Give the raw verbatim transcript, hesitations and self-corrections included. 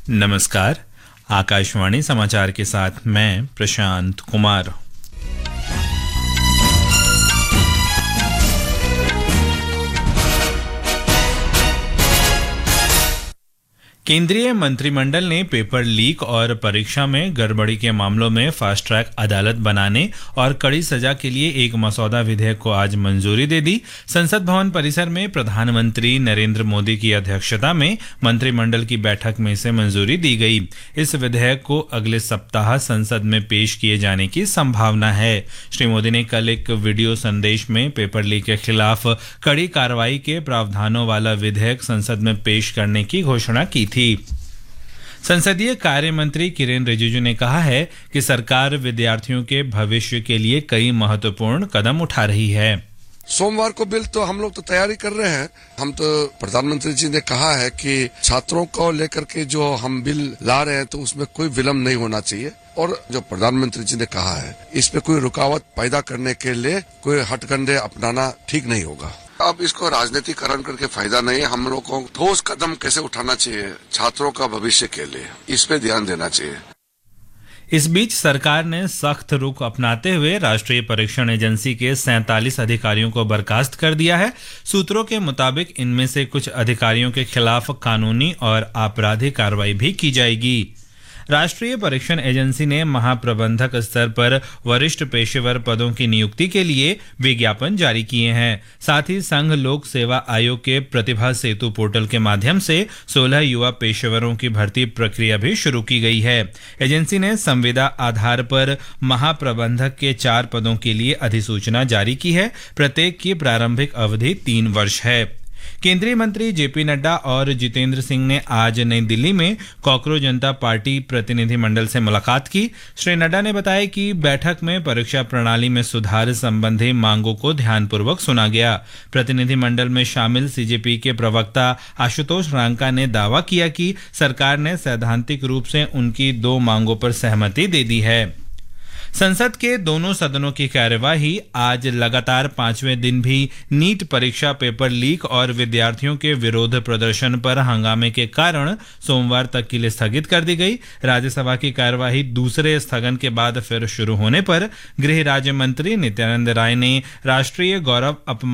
नमस्कार, आकाशवाणी समाचार के साथ मैं प्रशांत कुमार। केंद्रीय मंत्रिमंडल ने पेपर लीक और परीक्षा में गड़बड़ी के मामलों में फास्ट ट्रैक अदालत बनाने और कड़ी सजा के लिए एक मसौदा विधेयक को आज मंजूरी दे दी। संसद भवन परिसर में प्रधानमंत्री नरेंद्र मोदी की अध्यक्षता में मंत्रिमंडल की बैठक में इसे मंजूरी दी गई। इस विधेयक को अगले सप्ताह संसद में पेश किए जाने की संभावना है। श्री मोदी ने कल एक वीडियो संदेश में पेपर लीक के खिलाफ कड़ी कार्रवाई के प्रावधानों वाला विधेयक संसद में पेश करने की घोषणा की थी। संसदीय कार्य मंत्री किरेन रिजिजू ने कहा है कि सरकार विद्यार्थियों के भविष्य के लिए कई महत्वपूर्ण कदम उठा रही है। सोमवार को बिल तो हम लोग तो तैयारी कर रहे हैं। हम तो प्रधानमंत्री जी ने कहा है कि छात्रों को लेकर के जो हम बिल ला रहे हैं तो उसमें कोई विलम्ब नहीं होना चाहिए, और जो प्रधानमंत्री जी ने कहा है इस पे कोई रुकावट पैदा करने के लिए कोई हथकंडे अपनाना ठीक नहीं होगा। अब इसको राजनीतिकरण करके फायदा नहीं है। हम लोग को ठोस कदम कैसे उठाना चाहिए छात्रों का भविष्य के लिए, इस पे ध्यान देना चाहिए। इस बीच सरकार ने सख्त रुख अपनाते हुए राष्ट्रीय परीक्षण एजेंसी के सैंतालीस अधिकारियों को बर्खास्त कर दिया है। सूत्रों के मुताबिक इनमें से कुछ अधिकारियों के खिलाफ कानूनी और आपराधिक कार्रवाई भी की जाएगी। राष्ट्रीय परीक्षण एजेंसी ने महाप्रबंधक स्तर पर वरिष्ठ पेशेवर पदों की नियुक्ति के लिए विज्ञापन जारी किए हैं। साथ ही संघ लोक सेवा आयोग के प्रतिभा सेतु पोर्टल के माध्यम से सोलह युवा पेशेवरों की भर्ती प्रक्रिया भी शुरू की गई है। एजेंसी ने संविदा आधार पर महाप्रबंधक के चार पदों के लिए अधिसूचना जारी की है। प्रत्येक की प्रारंभिक अवधि तीन वर्ष है। केंद्रीय मंत्री जेपी नड्डा और जितेंद्र सिंह ने आज नई दिल्ली में कॉकरोच जनता पार्टी प्रतिनिधिमंडल से मुलाकात की। श्री नड्डा ने बताया कि बैठक में परीक्षा प्रणाली में सुधार संबंधी मांगों को ध्यानपूर्वक सुना गया। प्रतिनिधिमंडल में शामिल सीजेपी के प्रवक्ता आशुतोष रांका ने दावा किया कि सरकार ने सैद्धांतिक रूप से उनकी दो मांगों पर सहमति दे दी है। संसद के दोनों सदनों की कार्यवाही आज लगातार पांचवें दिन भी नीट परीक्षा पेपर लीक और विद्यार्थियों के विरोध प्रदर्शन पर हंगामे के कारण सोमवार तक के लिए स्थगित कर दी गई। राज्यसभा की कार्यवाही दूसरे स्थगन के बाद फिर शुरू होने पर गृह राज्य मंत्री नित्यानंद राय ने राष्ट्रीय गौरव अपमान